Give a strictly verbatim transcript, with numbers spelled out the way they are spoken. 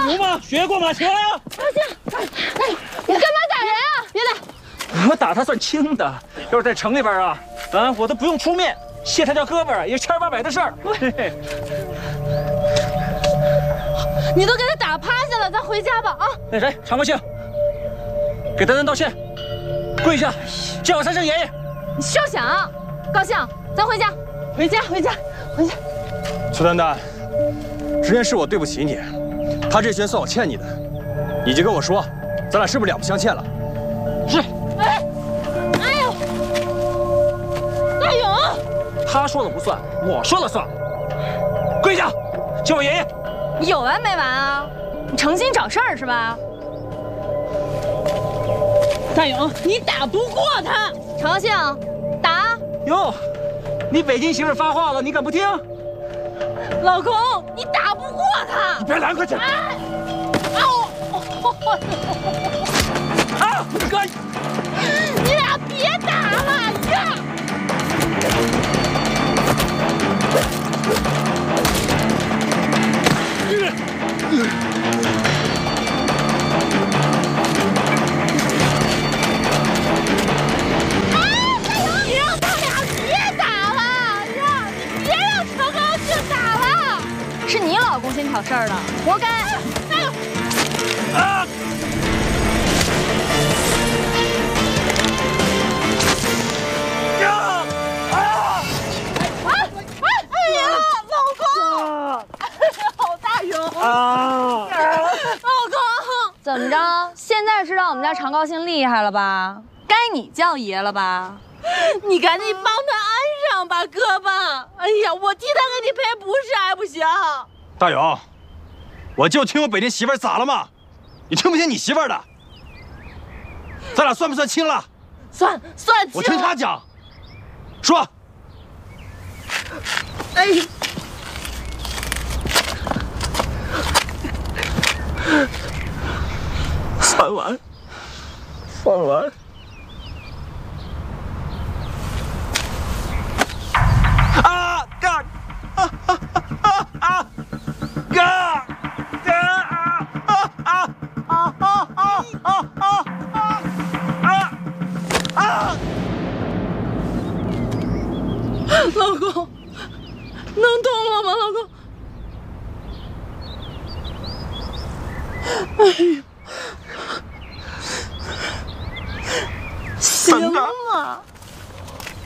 服吗？学过吗？起来呀！ 大兴，你干嘛打人啊？别打！ 我打他算轻的，要是在城里边啊，啊，我都不用出面，卸他条胳膊也千八百的事儿。嘿嘿。 你都给他打趴下了，咱回家吧啊！ 那谁，常高兴，给丹丹道歉，跪下，叫我三声爷爷。 你休想！高兴，咱回家，回家，回家，回家。 邱丹丹，之前是我对不起你，他这拳算我欠你的，你就跟我说，咱俩是不是两不相欠了？ 是。 哎，哎呦，大勇， 他说了不算，我说了算。跪下，叫我爷爷。 你有完没完啊？你诚心找事儿是吧？大勇，你打不过他。常高兴，打！ 哟，你北京媳妇发话了，你敢不听？ 老公，你打不过他。 你别拦，快去！ 哎，哦， 啊，哥， 你俩别打了呀！你让他俩别打了，让你别让常高兴打了。是你老公先挑事儿的，活该。 啊！呀！啊！ 哎哎哎呀，老公！好大勇！ 啊！ 老公，怎么着？现在知道我们家常高兴厉害了吧？该你叫爷了吧？你赶紧帮他安上吧，胳膊！哎呀，我替他给你赔不是还不行？ 大勇，我就听我北京媳妇儿咋了嘛？你听不听你媳妇儿的？咱俩算不算亲了？ 算算亲。 我听他讲。说。 哎。 算完，算完。啊！干！啊啊啊啊！干！干！啊啊啊啊啊啊啊啊啊！ 老公，能动了吗，老公？哎呀！